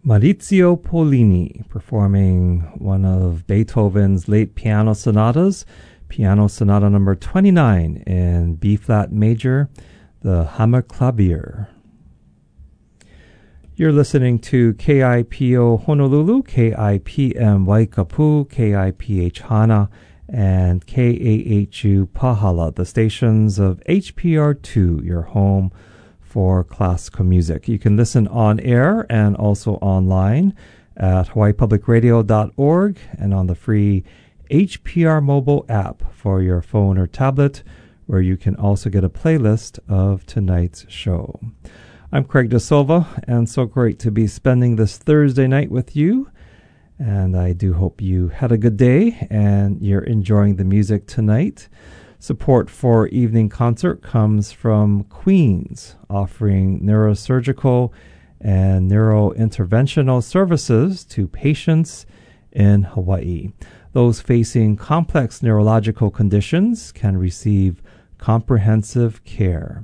Maurizio Pollini performing one of Beethoven's late piano sonatas, Piano Sonata number 29 in B-flat major, the Hammerklavier. You're listening to KIPO Honolulu, KIPM Waikapu, KIPH Hana, and KAHU Pahala, the stations of HPR2, your home for classical music. You can listen on air and also online at hawaiipublicradio.org and on the free HPR mobile app for your phone or tablet, where you can also get a playlist of tonight's show. I'm Craig Da Silva, and so great to be spending this Thursday night with you. And I do hope you had a good day and you're enjoying the music tonight. Support for evening concert comes from Queens, offering neurosurgical and neurointerventional services to patients in Hawaii. Those facing complex neurological conditions can receive comprehensive care.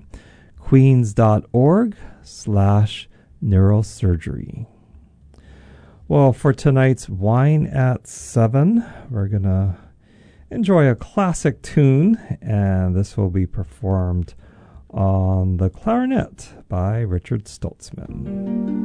Queens.org/neurosurgery. Well, for tonight's Wine at 7, we're going to enjoy a classic tune, and this will be performed on the clarinet by Richard Stoltzman.